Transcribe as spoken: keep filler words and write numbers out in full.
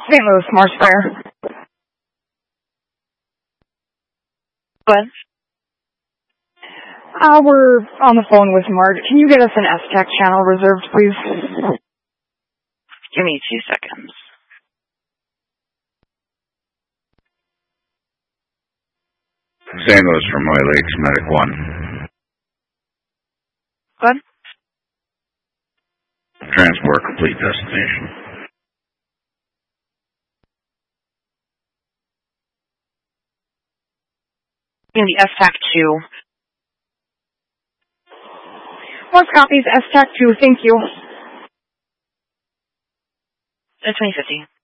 Saint Louis, Mars Fire. What? Uh, we're on the phone with Marge. Can you get us an S-Tech channel reserved, please? Give me two seconds. Saint Louis from Moy Lakes, Medic one. What? Transport complete destination. In the S-Tac two. More copies, S-Tech two, thank you. It's twenty fifty.